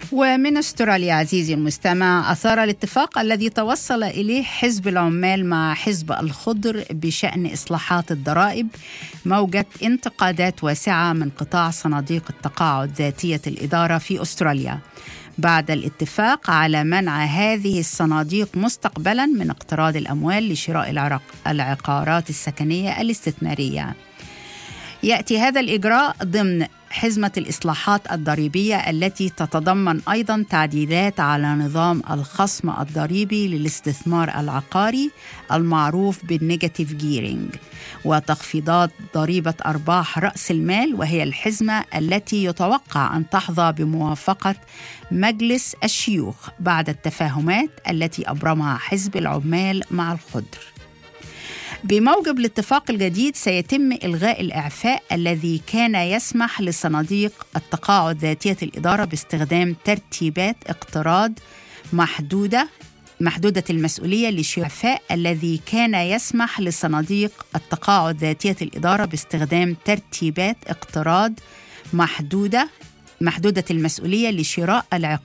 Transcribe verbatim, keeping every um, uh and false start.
ومن استراليا عزيزي المستمع، أثار الاتفاق الذي توصل إليه حزب العمال مع حزب الخضر بشأن إصلاحات الضرائب موجة انتقادات واسعة من قطاع صناديق التقاعد ذاتية الإدارة في أستراليا بعد الاتفاق على منع هذه الصناديق مستقبلا من اقتراض الأموال لشراء العقارات السكنية الاستثمارية. يأتي هذا الإجراء ضمن حزمة الإصلاحات الضريبية التي تتضمن أيضاً تعديلات على نظام الخصم الضريبي للاستثمار العقاري المعروف بالنيجاتيف جيرينج، وتخفيضات ضريبة أرباح رأس المال، وهي الحزمة التي يتوقع أن تحظى بموافقة مجلس الشيوخ بعد التفاهمات التي أبرمها حزب العمال مع الخضر. بموجب الاتفاق الجديد سيتم إلغاء الإعفاء الذي كان يسمح لصناديق التقاعد ذاتية الإدارة باستخدام ترتيبات اقتراض محدودة محدودة المسؤولية لشراء الذي كان يسمح لصناديق التقاعد ذاتية الإدارة باستخدام ترتيبات اقتراض محدودة محدودة المسؤولية لشراء العقارات